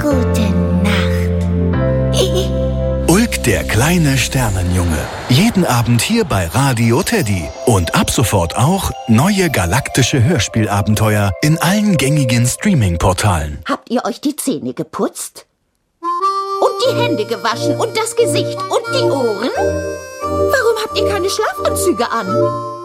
Gute Nacht. Ulk, der kleine Sternenjunge. Jeden Abend hier bei Radio Teddy. Und ab sofort auch neue galaktische Hörspielabenteuer in allen gängigen Streaming-Portalen. Habt ihr euch die Zähne geputzt? Und die Hände gewaschen und das Gesicht und die Ohren? Warum habt ihr keine Schlafanzüge an?